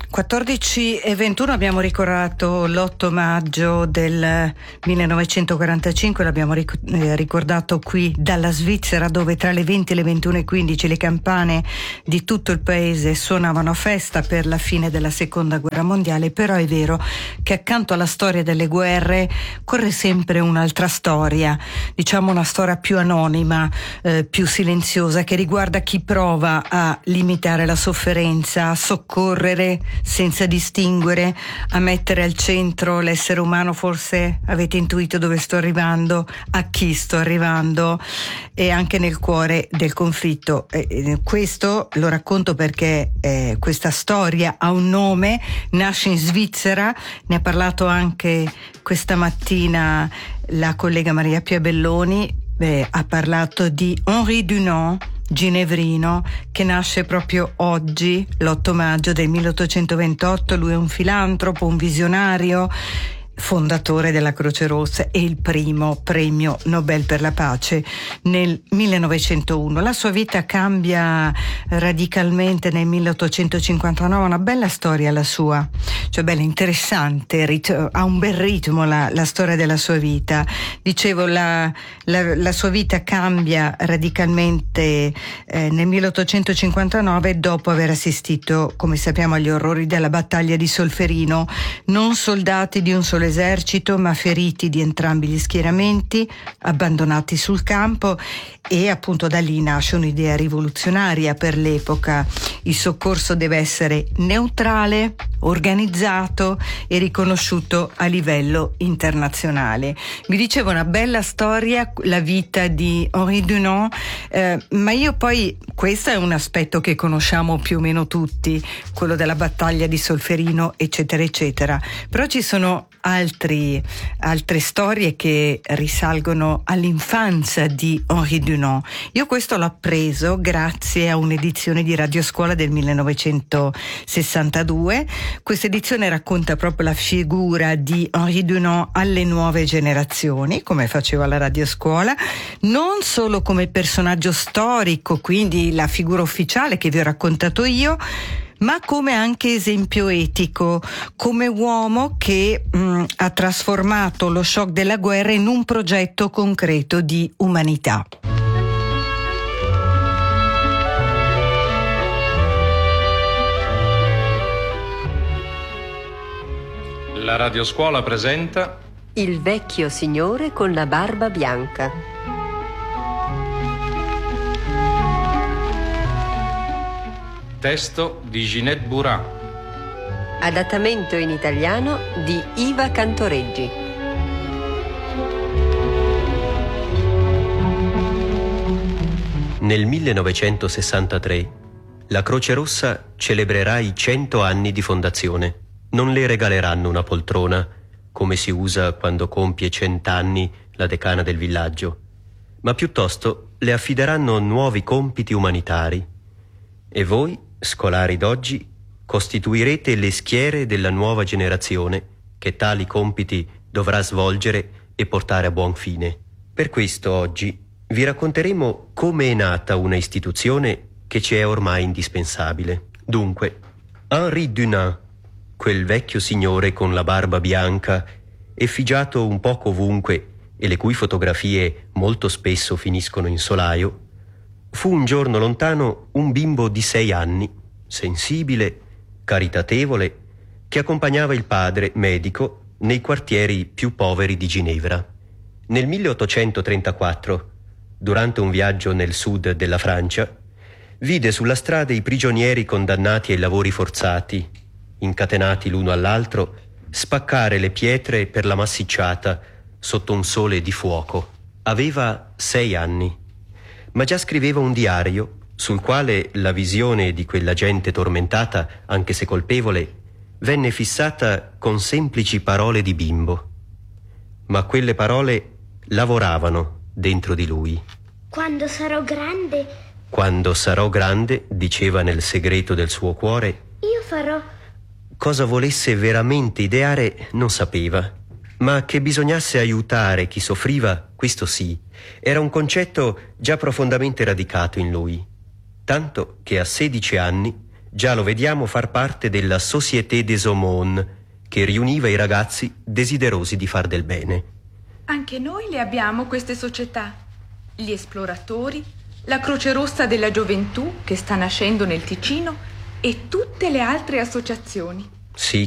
14:21 abbiamo ricordato l'8 maggio del 1945, l'abbiamo ricordato qui dalla Svizzera, dove tra le 20 e le 21:15 le campane di tutto il paese suonavano a festa per la fine della seconda guerra mondiale. Però è vero che accanto alla storia delle guerre corre sempre un'altra storia, diciamo una storia più anonima, più silenziosa, che riguarda chi prova a limitare la sofferenza, a soccorrere senza distinguere, a mettere al centro l'essere umano. Forse avete intuito dove sto arrivando, a chi sto arrivando, e anche nel cuore del conflitto. Questo lo racconto perché questa storia ha un nome, nasce in Svizzera, ne ha parlato anche questa mattina la collega Maria Pia Belloni, ha parlato di Henri Dunant, ginevrino, che nasce proprio oggi, l'8 maggio del 1828. Lui è un filantropo, un visionario, fondatore della Croce Rossa e il primo premio Nobel per la pace nel 1901. La sua vita cambia radicalmente nel 1859, una bella storia la sua, cioè bella, interessante, ha un bel ritmo la storia della sua vita. Dicevo, la sua vita cambia radicalmente nel 1859, dopo aver assistito, come sappiamo, agli orrori della battaglia di Solferino. Non soldati di un solo esercito, ma feriti di entrambi gli schieramenti, abbandonati sul campo, e appunto da lì nasce un'idea rivoluzionaria per l'epoca. Il soccorso deve essere neutrale, organizzato e riconosciuto a livello internazionale. Vi dicevo, una bella storia, la vita di Henri Dunant, ma io poi, questo è un aspetto che conosciamo più o meno tutti, quello della battaglia di Solferino, eccetera eccetera, però ci sono altre storie che risalgono all'infanzia di Henri Dunant. Io questo l'ho appreso grazie a un'edizione di Radio Scuola del 1962. Questa edizione racconta proprio la figura di Henri Dunant alle nuove generazioni, come faceva la Radio Scuola, non solo come personaggio storico, quindi la figura ufficiale che vi ho raccontato io, ma come anche esempio etico, come uomo che ha trasformato lo shock della guerra in un progetto concreto di umanità. La Radioscuola presenta Il vecchio signore con la barba bianca. Testo di Ginette Burin. Adattamento in italiano di Iva Cantoreggi. Nel 1963 la Croce Rossa celebrerà i 100 anni di fondazione. Non le regaleranno una poltrona, come si usa quando compie 100 anni la decana del villaggio, ma piuttosto le affideranno nuovi compiti umanitari. E voi, scolari d'oggi, costituirete le schiere della nuova generazione che tali compiti dovrà svolgere e portare a buon fine. Per questo oggi vi racconteremo come è nata una istituzione che ci è ormai indispensabile. Dunque, Henri Dunant, quel vecchio signore con la barba bianca, effigiato un poco ovunque e le cui fotografie molto spesso finiscono in solaio, fu un giorno lontano un bimbo di 6 anni, sensibile, caritatevole, che accompagnava il padre, medico, nei quartieri più poveri di Ginevra. Nel 1834, durante un viaggio nel sud della Francia, vide sulla strada i prigionieri condannati ai lavori forzati, incatenati l'uno all'altro, spaccare le pietre per la massicciata sotto un sole di fuoco. Aveva 6 anni, ma già scriveva un diario sul quale la visione di quella gente tormentata, anche se colpevole, venne fissata con semplici parole di bimbo. Ma quelle parole lavoravano dentro di lui. Quando sarò grande... Quando sarò grande, diceva nel segreto del suo cuore, io farò... Cosa volesse veramente ideare non sapeva, ma che bisognasse aiutare chi soffriva, questo sì, era un concetto già profondamente radicato in lui, tanto che a 16 anni Già lo vediamo far parte della Société des Aumônes, che riuniva i ragazzi desiderosi di far del bene. Anche noi le abbiamo queste società. Gli esploratori, la Croce Rossa della Gioventù, che sta nascendo nel Ticino, e tutte le altre associazioni. Sì,